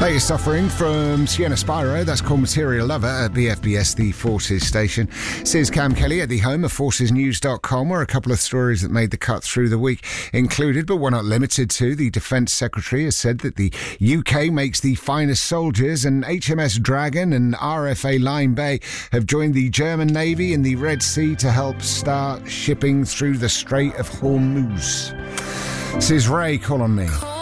Latest offering from Sienna Spiro, that's called Material Lover at BFBS, the Forces station. Says Cam Kelly at the home of forcesnews.com, where a couple of stories that made the cut through the week included, but were not limited to. The Defence Secretary has said that the UK makes the finest soldiers, and HMS Dragon and RFA Line Bay have joined the German Navy in the Red Sea to help start shipping through the Strait of Hormuz. Says Ray, call on me.